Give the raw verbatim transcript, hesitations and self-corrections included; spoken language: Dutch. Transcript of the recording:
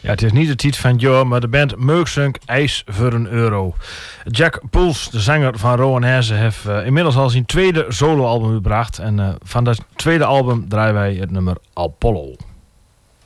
Ja, het is niet de titel van het jaar, maar de band Meuksunk IJs voor een euro. Jack Poels, de zanger van Rowan Herzen, heeft uh, inmiddels al zijn tweede soloalbum gebracht. En uh, van dat tweede album draaien wij het nummer Apollo.